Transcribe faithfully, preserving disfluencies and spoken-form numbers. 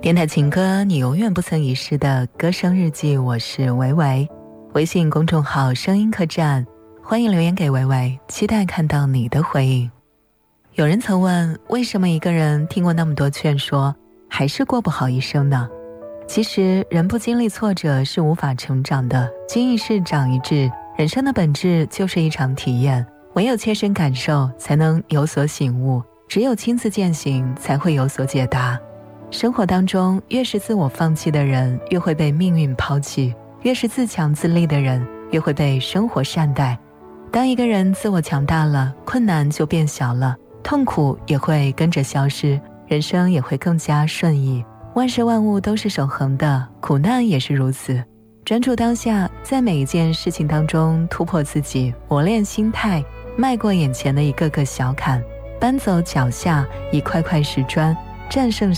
电台情歌，你永远不曾遗失的歌声日记，我是维维。微信公众号声音客栈，欢迎留言给维维，期待看到你的回应。有人曾问，为什么一个人听过那么多劝说，还是过不好一生呢？其实人不经历挫折是无法成长的，经一事长一智，人生的本质就是一场体验，唯有切身感受才能有所醒悟，只有亲自践行才会有所解答。生活当中，越是自我放弃的人，越会被命运抛弃；越是自强自立的人，越会被生活善待。当一个人自我强大了，困难就变小了，痛苦也会跟着消失，人生也会更加顺意。万事万物都是守恒的，苦难也是如此。专注当下，在每一件事情当中突破自己，磨练心态，迈过眼前的一个个小坎，搬走脚下一块块石砖，战胜